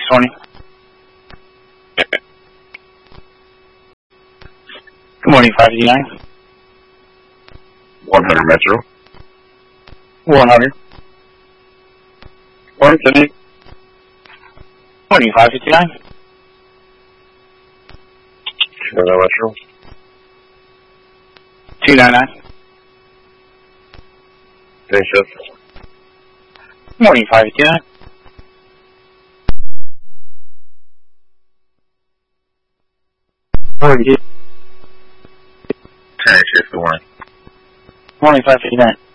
620. Good morning, 559. 100 Metro. 100. Morning, Cindy. Morning, 559. 299 Metro. 299. Day shift. Morning, 559. Morning, Day shift, good morning. Morning, 559.